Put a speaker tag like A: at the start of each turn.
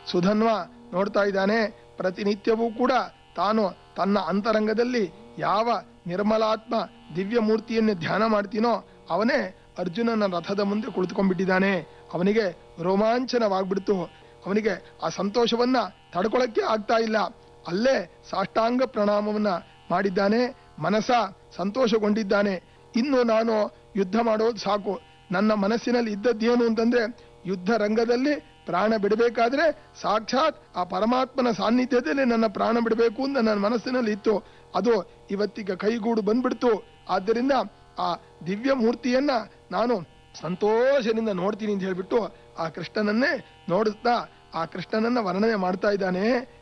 A: ಸುಧನ್ವ ನೋಡ್ತಾ ಇದ್ದಾನೆ. ಪ್ರತಿನಿತ್ಯವೂ ಕೂಡ ತಾನು ತನ್ನ ಅಂತರಂಗದಲ್ಲಿ ಯಾವ ನಿರ್ಮಲಾತ್ಮ ದಿವ್ಯ ಮೂರ್ತಿಯನ್ನು ಧ್ಯಾನ ಮಾಡ್ತೀನೋ ಅವನೇ ಅರ್ಜುನನ ರಥದ ಮುಂದೆ ಕುಳಿತುಕೊಂಡ್ಬಿಟ್ಟಿದ್ದಾನೆ. ಅವನಿಗೆ ರೋಮಾಂಚನವಾಗ್ಬಿಡ್ತು. ಅವನಿಗೆ ಆ ಸಂತೋಷವನ್ನ ತಡ್ಕೊಳಕ್ಕೆ ಆಗ್ತಾ ಇಲ್ಲ. ಅಲ್ಲೇ ಸಾಷ್ಟಾಂಗ ಪ್ರಣಾಮವನ್ನ ಮಾಡಿದ್ದಾನೆ. ಮನಸ ಸಂತೋಷಗೊಂಡಿದ್ದಾನೆ. ಇನ್ನು ನಾನು ಯುದ್ಧ ಮಾಡೋದು ಸಾಕು. ನನ್ನ ಮನಸ್ಸಿನಲ್ಲಿ ಇದ್ದದ್ದೇನು ಅಂತಂದ್ರೆ ಯುದ್ಧ ರಂಗದಲ್ಲಿ ಪ್ರಾಣ ಬಿಡಬೇಕಾದ್ರೆ ಸಾಕ್ಷಾತ್ ಆ ಪರಮಾತ್ಮನ ಸಾನ್ನಿಧ್ಯದಲ್ಲಿ ನನ್ನ ಪ್ರಾಣ ಬಿಡಬೇಕು ಅಂತ ನನ್ನ ಮನಸ್ಸಿನಲ್ಲಿ ಇತ್ತು. ಅದು ಇವತ್ತಿಗೆ ಕೈಗೂಡು ಬಂದ್ಬಿಡ್ತು. ಆದ್ದರಿಂದ ಆ ದಿವ್ಯ ಮೂರ್ತಿಯನ್ನ ನಾನು ಸಂತೋಷದಿಂದ ನೋಡ್ತೀನಿ ಅಂತ ಹೇಳ್ಬಿಟ್ಟು ಆ ಕೃಷ್ಣನನ್ನೇ ನೋಡುತ್ತಾ ಆ ಕೃಷ್ಣನನ್ನ ವರ್ಣನೆ ಮಾಡ್ತಾ ಇದ್ದಾನೆ.